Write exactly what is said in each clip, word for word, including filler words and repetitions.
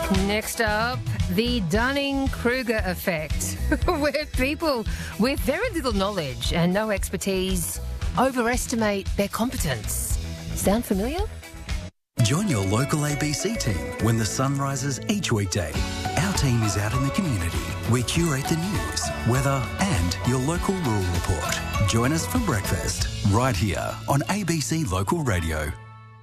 Next up, the Dunning-Kruger effect, where people with very little knowledge and no expertise overestimate their competence. Sound familiar? Join your local A B C team when the sun rises each weekday. Our team is out in the community. We curate the news, weather and your local rural report. Join us for breakfast right here on A B C Local Radio.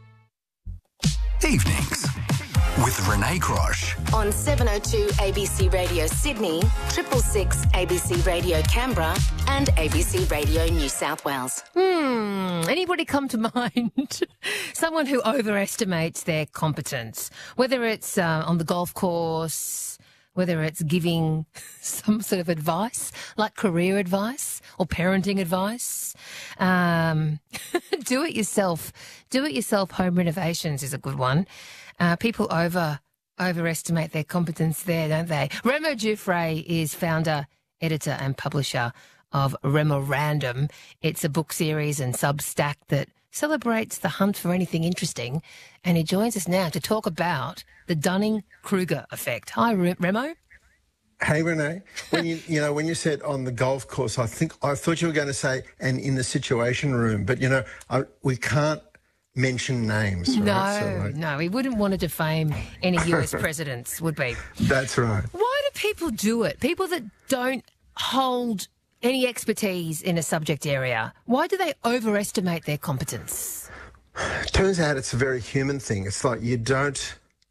Evenings with Renee Crosh. On seven oh two A B C Radio Sydney, triple six A B C Radio Canberra and A B C Radio New South Wales. Hmm, anybody come to mind? Someone who overestimates their competence, whether it's uh, on the golf course, whether it's giving some sort of advice, like career advice or parenting advice. Um, do-it-yourself, do-it-yourself home renovations is a good one. Uh, people over overestimate their competence there, don't they? Remo Giuffre is founder, editor and publisher of Remorandum. It's a book series and Substack that celebrates the hunt for anything interesting. And he joins us now to talk about the Dunning-Kruger effect. Hi, Remo. Hey, Renee. When you you know when you said on the golf course, I think I thought you were going to say and in the Situation Room, but you know I, we can't mention names. No, right? So, like... no, we wouldn't want to defame any U S presidents, would we? That's right. Why do people do it? People that don't hold any expertise in a subject area, why do they overestimate their competence? Turns out it's a very human thing. It's like you don't,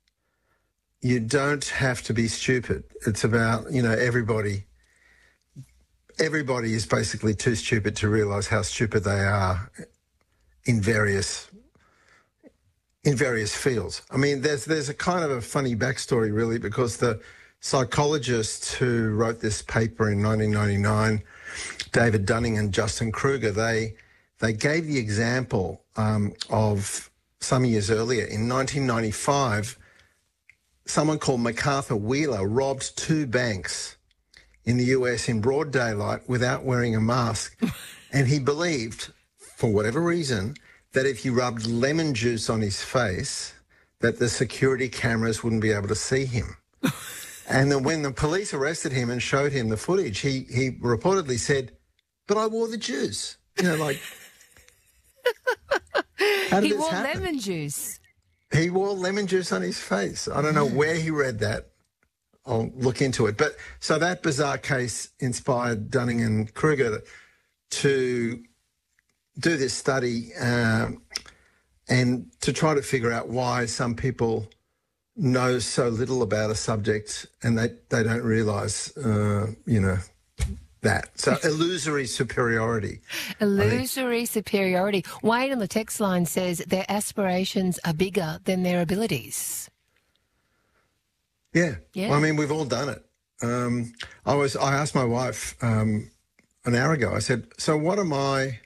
you don't have to be stupid. It's about, you know, everybody, everybody is basically too stupid to realise how stupid they are in various in various fields. I mean, there's there's a kind of a funny backstory, really, because the psychologists who wrote this paper in nineteen ninety-nine, David Dunning and Justin Kruger, they they gave the example um, of some years earlier. In nineteen ninety-five, someone called MacArthur Wheeler robbed two banks in the U S in broad daylight without wearing a mask, and he believed, for whatever reason, that if he rubbed lemon juice on his face, that the security cameras wouldn't be able to see him. And then when the police arrested him and showed him the footage, he, he reportedly said, but I wore the juice. You know, like, how did He this wore happen? lemon juice. He wore lemon juice on his face. I don't know where he read that. I'll look into it. But so that bizarre case inspired Dunning and Kruger to do this study um, and to try to figure out why some people know so little about a subject and they, they don't realise, uh, you know, that. So illusory superiority. Illusory superiority. Wayne on the text line says their aspirations are bigger than their abilities. Yeah. Yeah. Well, I mean, we've all done it. Um, I was. I asked my wife um, an hour ago, I said, so what am I...